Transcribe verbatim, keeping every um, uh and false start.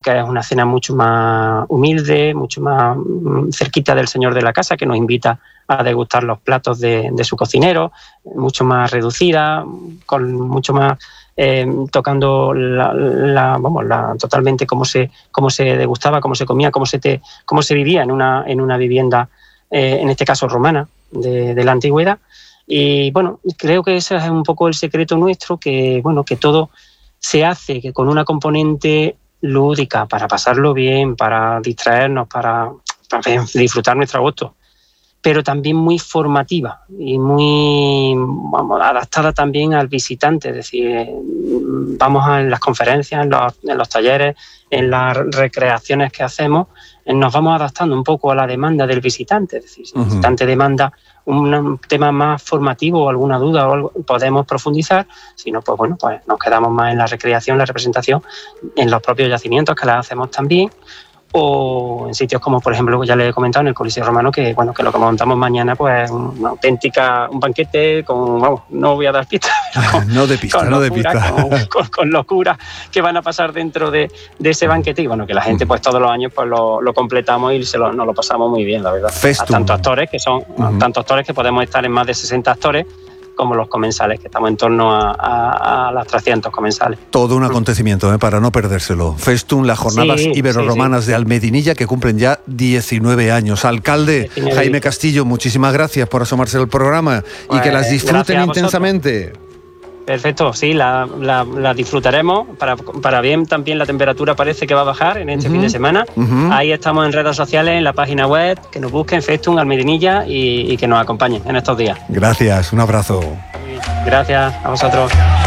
que es una cena mucho más humilde, mucho más cerquita del señor de la casa, que nos invita a degustar los platos de, de su cocinero, mucho más reducida, con mucho más eh, tocando la, la, vamos, la, totalmente cómo se, cómo se degustaba, cómo se comía, cómo se, te, cómo se vivía en una, en una vivienda, eh, en este caso romana, de, de la antigüedad. Y bueno, creo que ese es un poco el secreto nuestro, que bueno, que todo se hace que con una componente lúdica, para pasarlo bien, para distraernos, para, para disfrutar nuestro agosto, pero también muy formativa y muy vamos, adaptada también al visitante. Es decir, vamos a en las conferencias, en los, en los talleres, en las recreaciones que hacemos, nos vamos adaptando un poco a la demanda del visitante. Es decir, si el visitante demanda un tema más formativo o alguna duda o algo, podemos profundizar. Si no, pues bueno, pues nos quedamos más en la recreación, la representación, en los propios yacimientos, que las hacemos también, o en sitios como, por ejemplo, ya les he comentado, en el Coliseo Romano, que bueno, que lo que montamos mañana pues una auténtica, un banquete con, vamos, no voy a dar pistas, no de pista, no de pista, con, con, con locuras que van a pasar dentro de, de ese banquete, y bueno, que la gente pues todos los años pues lo, lo completamos y se lo, nos lo pasamos muy bien, la verdad. Festum. A tantos actores que son, uh-huh. tantos actores que podemos estar en más de sesenta actores, como los comensales, que estamos en torno a, a, a las trescientos comensales. Todo un acontecimiento, ¿eh? Para no perdérselo. Festum, las jornadas sí, ibero-romanas sí, sí. de Almedinilla, que cumplen ya diecinueve años. Alcalde diecinueve. Jaime Castillo, muchísimas gracias por asomarse al programa, pues, y que las disfruten intensamente. Perfecto, sí, la, la, la disfrutaremos. Para, para bien, también la temperatura parece que va a bajar en este uh-huh. fin de semana. Uh-huh. Ahí estamos en redes sociales, en la página web, que nos busquen Festum Almedinilla y, y que nos acompañen en estos días. Gracias, un abrazo. Gracias a vosotros.